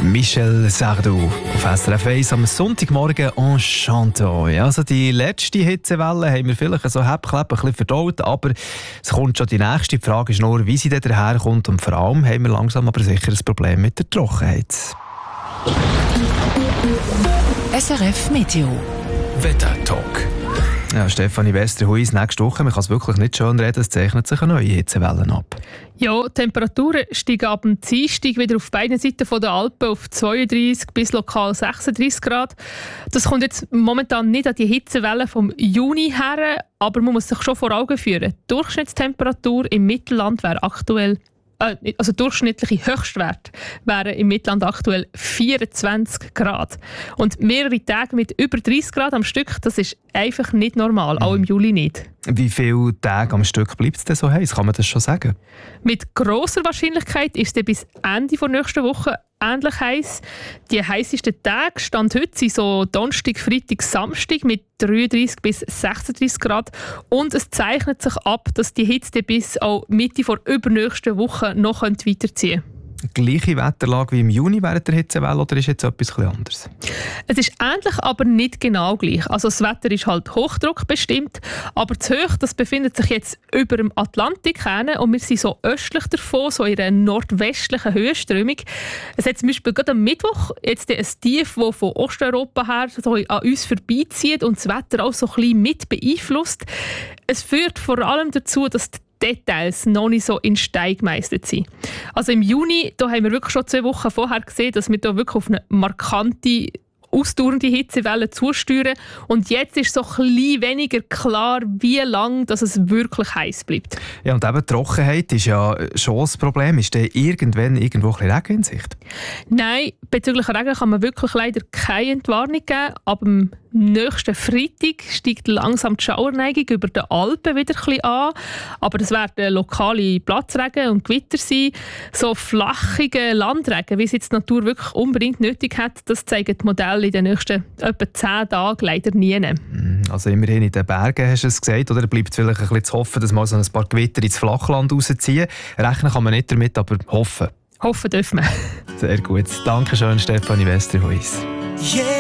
Michel Sardou auf SRF 1 am Sonntagmorgen en chantant. Ja, also die letzte Hitzewelle haben wir vielleicht so ein bisschen verdaut, aber es kommt schon die nächste. Die Frage ist nur, wie sie dann daherkommt, und vor allem haben wir langsam aber sicher ein Problem mit der Trockenheit. SRF Meteo Wetter-Talk. Ja, Stefanie Westerhuis, nächste Woche, man kann es wirklich nicht schön reden, es zeichnet sich eine neue Hitzewelle ab. Ja, die Temperaturen steigen ab dem Dienstag wieder auf beiden Seiten der Alpen auf 32 bis lokal 36 Grad. Das kommt jetzt momentan nicht an die Hitzewelle vom Juni her, aber man muss sich schon vor Augen führen. Die Durchschnittstemperatur im Mittelland wäre aktuell durchschnittliche Höchstwerte wären im Mittelland aktuell 24 Grad. Und mehrere Tage mit über 30 Grad am Stück, das ist einfach nicht normal, auch im Juli nicht. Wie viele Tage am Stück bleibt es denn so heiß? Kann man das schon sagen? Mit grosser Wahrscheinlichkeit ist es bis Ende der nächsten Woche ähnlich heiß. Die heißesten Tage Stand heute sind so Donnerstag, Freitag, Samstag mit 33 bis 36 Grad. Und es zeichnet sich ab, dass die Hitze bis auch Mitte der übernächsten Woche noch weiterziehen könnte. Gleiche Wetterlage wie im Juni während der Hitzewelle, oder ist jetzt etwas anderes? Es ist ähnlich, aber nicht genau gleich. Also das Wetter ist halt Hochdruck bestimmt, aber das Hoch, das befindet sich jetzt über dem Atlantik hin, und wir sind so östlich davon, so in einer nordwestlichen Höhenströmung. Es hat zum Beispiel gerade am Mittwoch jetzt ein Tief, das von Osteuropa her so an uns vorbeizieht und das Wetter auch so ein bisschen mit beeinflusst. Es führt vor allem dazu, dass die Details noch nicht so in Stein gemeistert sind. Also im Juni, da haben wir wirklich schon 2 Wochen vorher gesehen, dass wir da wirklich auf eine markante, ausdauernde Hitzewelle zusteuern. Und jetzt ist so ein bisschen weniger klar, wie lange dass es wirklich heiß bleibt. Ja, und eben Trockenheit ist ja schon das Problem. Ist denn irgendwo ein bisschen Regen in Sicht? Nein, bezüglich Regen kann man wirklich leider keine Entwarnung geben. Ab dem nächsten Freitag steigt langsam die Schauerneigung über den Alpen wieder ein bisschen an. Aber das werden lokale Platzregen und Gewitter sein. So flachige Landregen, wie es jetzt die Natur wirklich unbedingt nötig hat, das zeigen die Modelle in den nächsten etwa 10 Tagen leider nie. Also immerhin in den Bergen hast du es gesagt, oder bleibt vielleicht ein bisschen zu hoffen, dass mal so ein paar Gewitter ins Flachland rausziehen. Rechnen kann man nicht damit, aber hoffen. Hoffen dürfen wir. Sehr gut. Dankeschön, Stefanie Westerhuis. Yeah.